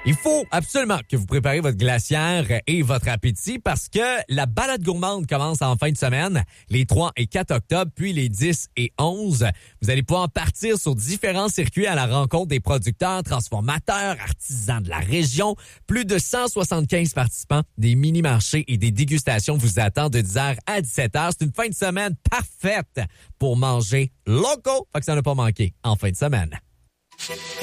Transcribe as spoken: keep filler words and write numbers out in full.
Il faut absolument que vous préparez votre glacière et votre appétit parce que la balade gourmande commence en fin de semaine, les trois et quatre octobre, puis les dix et onze. Vous allez pouvoir partir sur différents circuits à la rencontre des producteurs, transformateurs, artisans de la région. Plus de cent soixante-quinze participants, des mini-marchés et des dégustations vous attendent de dix heures à dix-sept heures. C'est une fin de semaine parfaite pour manger local. Fait que ça n'a pas manqué en fin de semaine.